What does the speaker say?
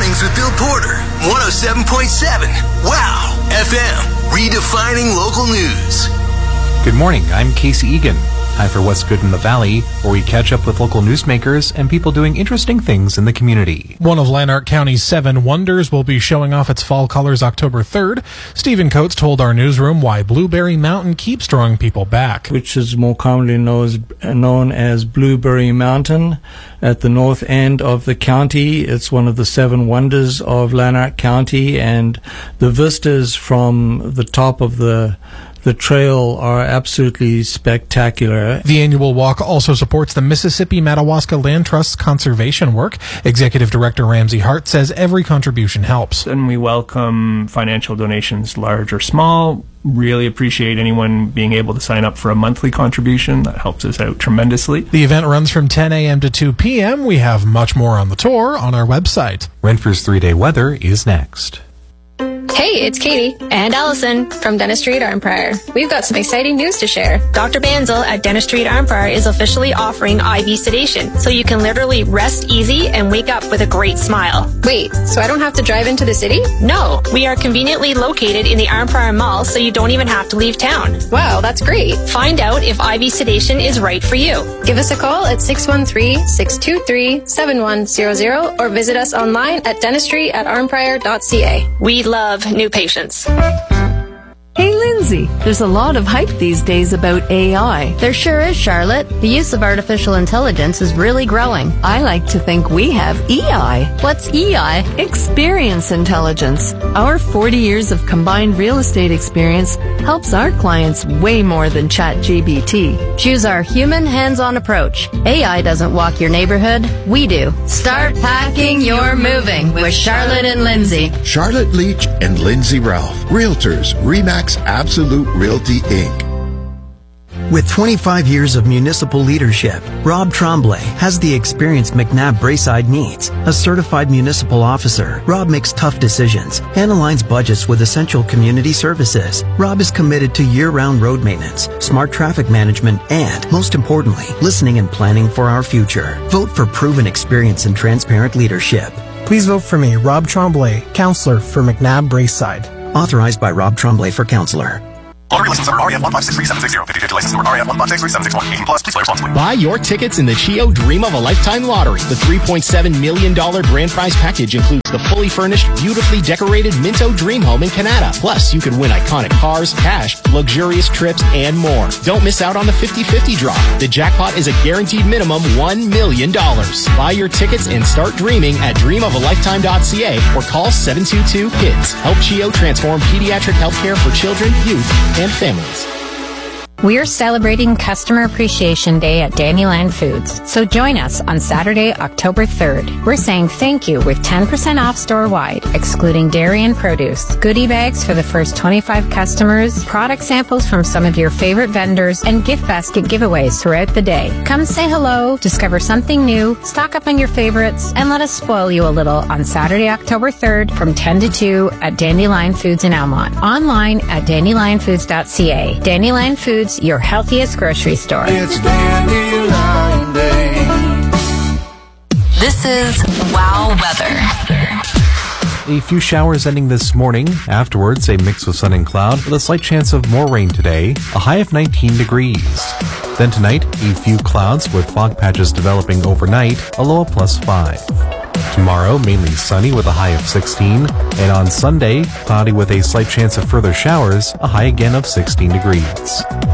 Mornings with Bill Porter, 107.7. Wow, FM, redefining local news. Good morning, I'm Casey Egan. Time for What's Good in the Valley, where we catch up with local newsmakers and people doing interesting things in the community. One of Lanark County's 7 wonders will be showing off its fall colors October 3rd. Stephen Coates told our newsroom why Blueberry Mountain keeps drawing people back. Which is more commonly known as Blueberry Mountain at the north end of the county. It's one of the 7 wonders of Lanark County, and the vistas from the top of the trail are absolutely spectacular. The annual walk also supports the Mississippi Madawaska Land Trust's conservation work. Executive Director Ramsey Hart says every contribution helps. And we welcome financial donations, large or small. Really appreciate anyone being able to sign up for a monthly contribution. That helps us out tremendously. The event runs from 10 a.m. to 2 p.m. We have much more on the tour on our website. Renfrew's 3-day weather is next. Hey, it's Katie and Allison from Dentistry at Arnprior. We've got some exciting news to share. Dr. Banzel at Dentistry at Arnprior is officially offering IV sedation, so you can literally rest easy and wake up with a great smile. Wait, so I don't have to drive into the city? No, we are conveniently located in the Arnprior Mall, so you don't even have to leave town. Wow, that's great. Find out if IV sedation is right for you. Give us a call at 613-623-7100 or visit us online at dentistry@arnprior.ca. We love new patients. Hey, Lindsay, there's a lot of hype these days about AI. There sure is, Charlotte. The use of artificial intelligence is really growing. I like to think we have EI. What's EI? Experience intelligence. Our 40 years of combined real estate experience helps our clients way more than ChatGPT. Choose our human hands-on approach. AI doesn't walk your neighborhood. We do. Start packing your moving with Charlotte and Lindsay. Charlotte Leach and Lindsay Ralph. Realtors, RE/MAX Absolute Realty, Inc. With 25 years of municipal leadership, Rob Tremblay has the experience McNabb Braeside needs. A certified municipal officer, Rob makes tough decisions and aligns budgets with essential community services. Rob is committed to year-round road maintenance, smart traffic management, and, most importantly, listening and planning for our future. Vote for proven experience and transparent leadership. Please vote for me, Rob Tremblay, Councillor for McNabb Braeside. Authorized by Rob Tremblay for Councillor. Lottery license number REF 1563760. 50-50 license number REF 1563761. 18 plus. Please play responsibly. Buy your tickets in the CHEO Dream of a Lifetime Lottery. The $3.7 million grand prize package includes the fully furnished, beautifully decorated Minto Dream Home in Canada. Plus, you could win iconic cars, cash, luxurious trips, and more. Don't miss out on the 50-50 draw. The jackpot is a guaranteed minimum $1 million. Buy your tickets and start dreaming at dreamofalifetime.ca or call 722-KIDS. Help CHEO transform pediatric healthcare for children, youth, and families. We're celebrating Customer Appreciation Day at Dandelion Foods, so join us on Saturday, October 3rd. We're saying thank you with 10% off store-wide, excluding dairy and produce, goodie bags for the first 25 customers, product samples from some of your favorite vendors, and gift basket giveaways throughout the day. Come say hello, discover something new, stock up on your favorites, and let us spoil you a little on Saturday, October 3rd from 10 to 2 at Dandelion Foods in Almont. Online at dandelionfoods.ca. Dandelion Foods, your healthiest grocery store. It's Dandelion Day. This is Wow Weather. A few showers ending this morning. Afterwards, a mix of sun and cloud with a slight chance of more rain today. A high of 19 degrees. Then tonight, a few clouds with fog patches developing overnight. A low of +5. Tomorrow, mainly sunny with a high of 16. And on Sunday, cloudy with a slight chance of further showers. A high again of 16 degrees.